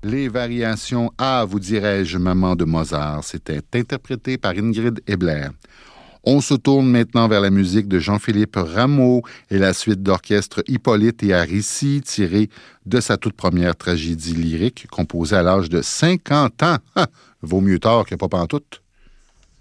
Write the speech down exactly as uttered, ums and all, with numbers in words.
Les variations Ah, vous dirais-je, maman de Mozart, c'était interprété par Ingrid Ebler. On se tourne maintenant vers la musique de Jean-Philippe Rameau et la suite d'orchestre Hippolyte et Aricie, tirée de sa toute première tragédie lyrique, composée à l'âge de cinquante ans. Ha! Vaut mieux tard que pas pantoute.